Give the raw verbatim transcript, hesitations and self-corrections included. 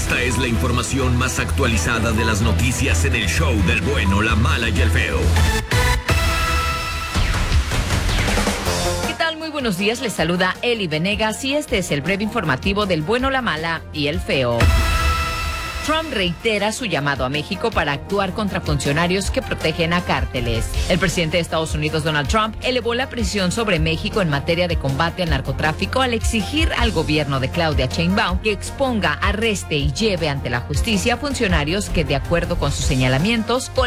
Esta es la información más actualizada de las noticias en el show del bueno, la mala y el feo. ¿Qué tal? Muy buenos días, les saluda Eli Venegas y este es el breve informativo del bueno, la mala y el feo. Trump reitera su llamado a México para actuar contra funcionarios que protegen a cárteles. El presidente de Estados Unidos, Donald Trump, elevó la presión sobre México en materia de combate al narcotráfico al exigir al gobierno de Claudia Sheinbaum que exponga, arreste y lleve ante la justicia a funcionarios que, de acuerdo con sus señalamientos,